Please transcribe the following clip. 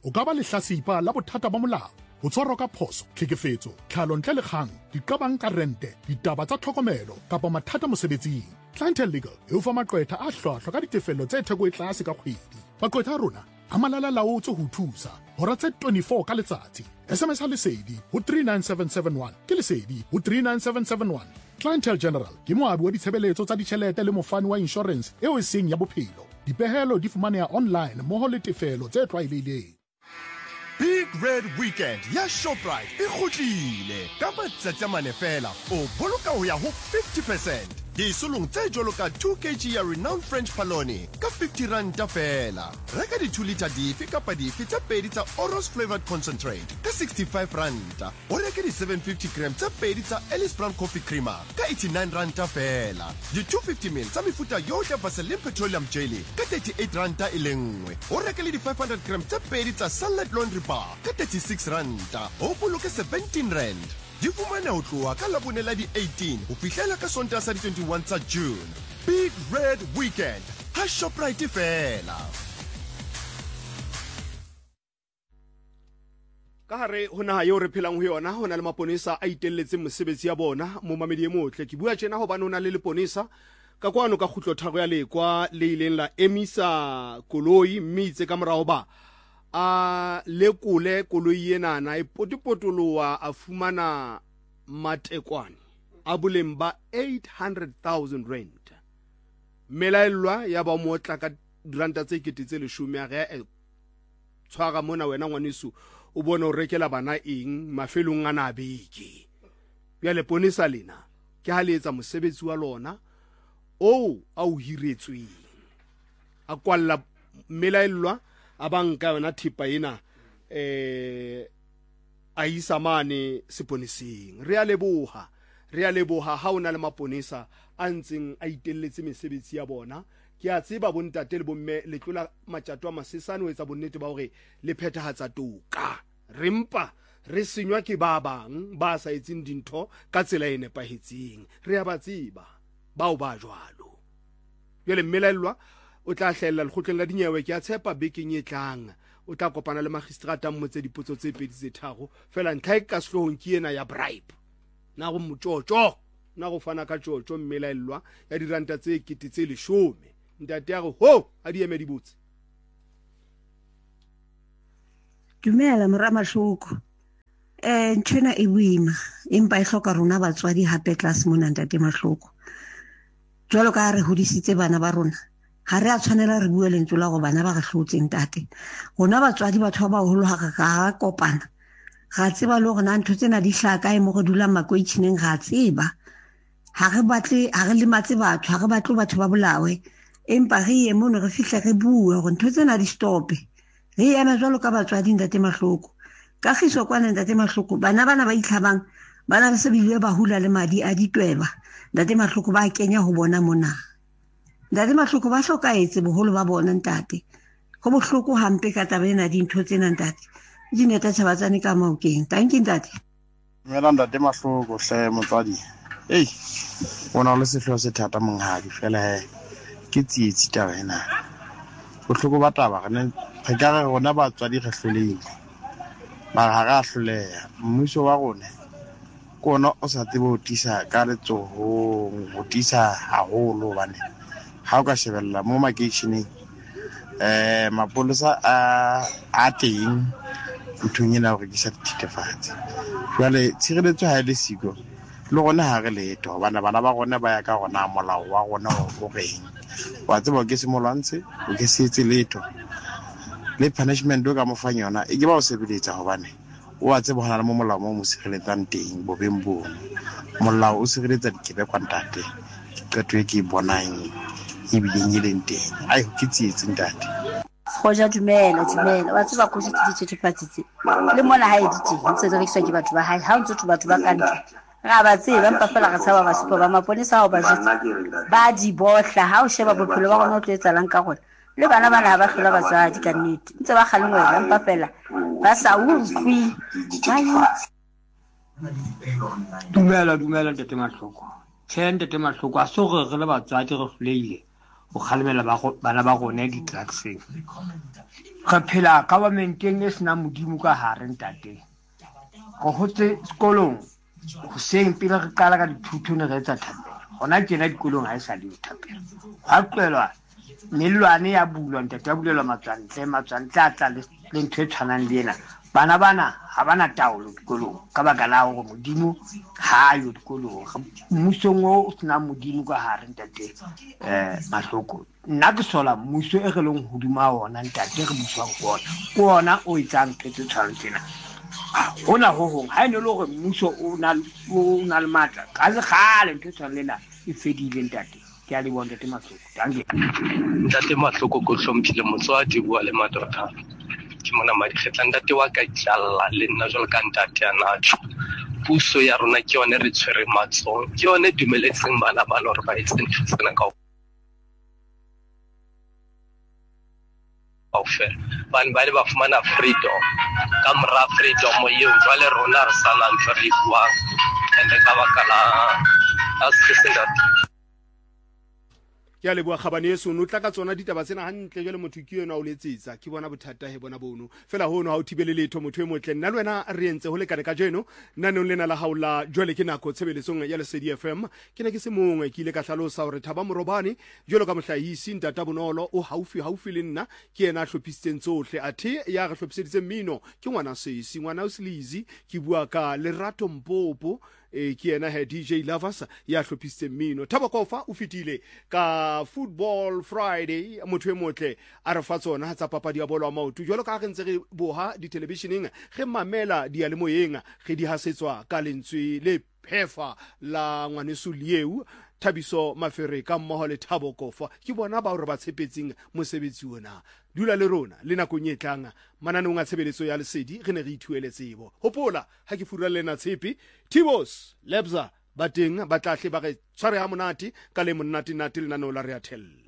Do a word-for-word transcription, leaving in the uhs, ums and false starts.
o ka ba lehlasipa la bothata ba molao, ho tshwarwa ka phoso, tlhekefetso, tlhalo ntle le kgang, diqabang ka rente, ditaba tsa tlhokomelo kapa mathata mosebetsing. Clientele Legal e o fa maqwetha a hlwahlwa ka ditefello tse theko e tlase ka kgwedi. Maqwetha a rona a malala laotswe ho thusa hora tse twenty-four ka letsatsi. S M S ha lesedi ho three nine seven seven one ke lesedi ho three nine seven seven one. Clientele General ke moabi wa ditshebeletso tsa ditjhelete le mofani wa insurance eo e seng ya bophelo. Dipehelo di fumaneha online mmoho le tefelo tse tlwaelehileng. Big Red Weekend ya Shoprite e kgutlile ka matsatsi a mane fela o boloka ho ya ho fifty percent. Disolong tse jwalo ka two kilograms ya renowned French Paloni ka fifty rand fela. Reka di two litre dife kapa dife tse pedi tsa Oros flavored concentrate ka sixty-five rand. O reka di seven fifty grams tse pedi tsa Ellis Brown coffee creamer ka eighty-nine rand fela. Di two fifty milliliters tsa mefuta yohle Vaseline petroleum jelly ka thirty-eight rand e le nngwe. O reka le di five hundred grams tse pedi tsa Sunlight laundry bar ka thirty-six rand. O boloke seventeen rand. Di fumana ho tloha ka labonela di eighteen ho fihlela ka Sontaha sa di twenty-one tsa June. Big Red Weekend ha Shoprite fela. Ka hare ho naha eo re phelang ho yona ho na le maponesa a itelletseng mosebetsi ya bona mo mamedi e motle. Ke bua tjena hobane ho na le leponesa ka kwano ka khutlo tharo ya lekwa le ileng la emisa koloi mme itse ka morao ba a lekule koloi ena na ipotipotoloa a fumana matekwane a boleng ba eight hundred thousand rand. Melaelwa ya ba motla ka ranta tse ketetse le shome a re tshwara mona wena ngwanesu o bona o rekela bana eng mafelong ana beke. Ya leponesa lena ke ha le etsa mosebetsi wa lona o a o hiretsweng a kwalla melaelwa a banka yona thipa ena eh a isa mane seponeseng. Re a leboha re a leboha ha ona le maponesa a ntseng a itelletse mesebetsi ya bona. Ke a tseba bontate le bomme le tlola matjato a masesane ho etsa bonnete ba hore le phethahatsa toka. Rempa re senywa ke ba bang ba sa etseng dintho ka tsela e nepahetseng. Re a ba tseba bao ba jwalo. Jwale mmelaelwa o tla hlahella lekgotleng la dinyewe ke a tshepa bekeng e tlang o tla kopana le magistrata mmotse dipotso tse pedi tse tharo fela ntlha e ka sehlohong ke ena ya bribe na go motjotjo na go fana ka tjotjo mmelaelwa ya diranta tse kete tse leshome. Ntate ya go ho a di eme di botse. Dumela Moramashoko. Eh ntshena e boima empa e hloka rona batswadi hape class mona ntate Mashoko. Jwalo ka re hodisitse bana ba rona ha re a tshwanela re bua lentswe la go bana ba ga hlotseng tate. Rona batswadi batho ba baholo ha ga kopana ga tseba le gore na ntho tsena di hlaka e mo go dula makoitšhineng ga tseba. Ha re batle ha re le matse batho ha re batle batho ba bolawe empa re ye mono re fihla re bua gore ntho tsena di stope. Re eme jwalo ka batswadi ntate Mahloko ka khiso kwana ntate Mahloko bana bana ba itlhabang bana ba se bile ba hula le madi a ditweba ntate Mahloko ba kenya ho bona mona. Ntate Mahloko ba hlokaetse boholo ba bona ntate. Go bohloko hampe ka taba ena dintho tsena ntate. Dineta tshabatsane ka maokeng. Thank you ntate. Mela ntate Mahloko hle motswadi. Ei bona le sehlo se thata monghadi fela he ke tsietsi taba ena. Bohloko ba taba re re ka re rona batswadi re hlolehile. Ba ga ga hloleha mmuso wa rona kona o sa tsebe ho tisa ka letsohong ho tisa haholo bane ha o ka shebella mo makeisheneng eh mapolesa a a teng nthunya na go rekisa dithethefatsi. Jwale tshireletso ha ile siko le gona ha re leto bana bana ba rona ba ya ka rona molao wa rona o reng wa tseba ke se molwantshe o ke se etse leto le punishment o ka mo fanya yona e ke ba o sebeletsa hobane o a tseba hona le mo molao mo mo sireletsang teng bo bembo molao o sireletsa dikebe kwantate qeto e ke bonang e bileng ile teng ai ke tsietse ntate. Khoja dumela dumela wa tseba go tshitse dithethefatsi le mona ha editse ntse re rekiswa ke batho ba hae ha ntse batho ba kantle ra ba tseba mpa fela ga tsaba ba sipo ba maponesa ha ba jitse ba di bohla ha o sheba bophelo ba rona o tletsa lang ka gona le bana bana ba hlola batswadi ka nnete ntse ba kgalengwa mpa fela ba sa utlwi dumela dumela ntate Mahloko tshente ntate Mahloko a so re re le batswadi re hloleile o khalemela ba go bana ba gone di drugseng ga phela governmenteng e sena modimo ka hare ntate go hotse sekolong go seng pila re kala ka dithuto ne re tsa thapelo gona tsena dikolong ha e sa di thapelo ha tlelwa melwane ya bulwa ntate ya bulelwa matswantle matswantle a tla le ntho e tshwanang le ena bana bana ha bana taolo dikolong ka baka la go modimo ha yo dikolong mmusong o sena modimo ka hare ntate eh mahloko nna ke sola mmuso e gelong hoduma ona ntate re buswang go ona go ona o itsang tse tshwantsena ona ho ho ha ene le go mmuso o na o na le matla ka se gale ntse tshwanela e fedile ntate ke a le bona ntate mahloko danke ntate mahloko go hlomphile motswadi bua le madota ke mona madi kgetla ntate wa ka tjalla le nna jwalo ka ntate ana tjho puso ya rona ke yone re tshwere matsong ke yone dumeletseng bana ba lore ba etse ntho tsena ka offer ban ba le ba fumana freedom ka mora freedom mo yo jwale rona re sana ntse re bua ende ka bakala asisenda ke a leboa khabane yeso no tla ka tsona ditaba tsena hantle jale motho ke yena o letsetsa ke bona bothata he bona bono fela hono ha o thibele letho motho e motle nna le wena re entse ho le ka ka jeno nna no lena la haula jwale ke nako tshebeletsong ya Lesedi F M ke ne ke se mongwe ke ile ka hlalosa hore Thaba Morobane jwalo ka mohlahisi ntata bonolo o haufi haufi le nna ke yena a hlophisitseng tsohle athe ya re hlophiseditse mmino ke ngwana sesi ngwana o Slizi ke bua ka Lerato Mpopo e ke yena he D J Lovers ya hlophisitse mmino Thaba Kofa o fitile ka Football Friday motho e motle a re fa tsona ha tsa papadi ya bolo a maoto jwalo ka ga ntse re boha di televisioning ge mamela di ale moyeng ge di hasetswa ka lentswe le phefa la ngwaneso lieu Thabiso Mafere ka mmoho le Thabo Kofa ke bona ba hore ba tshepetseng mosebetsi ona dula le rona le nako nyetlang mananong a tshebeletso ya Lesedi re ne re ithuele tsebo hopola ha ke fura lena tshepi Tibos Lebza bateng ba tlahle ba re tshware ha monate ka le monate nate le nano la re a thella